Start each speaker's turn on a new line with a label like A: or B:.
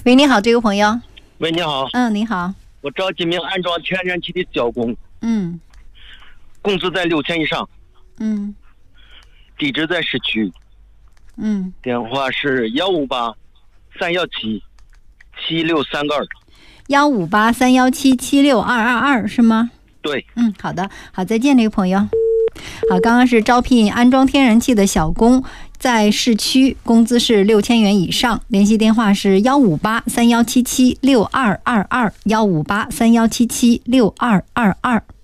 A: 喂，你好，这个朋友。
B: 喂，你好。
A: 你好。
B: 我找几名安装天然气的小工。工资在6000以上。地址在市区。电话是158-317-7632。
A: 158-317-7622是吗？
B: 对。
A: 好的，好，再见，这个朋友。好，刚刚是招聘安装天然气的小工，在市区，工资是6000元以上，联系电话是158-3177-6222，158-3177-6222。